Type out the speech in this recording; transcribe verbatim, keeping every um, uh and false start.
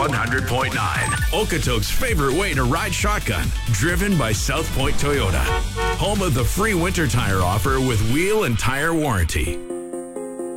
one hundred point nine. Okotoks' favorite way to ride shotgun. Driven by South Point Toyota. Home of the free winter tire offer with wheel and tire warranty.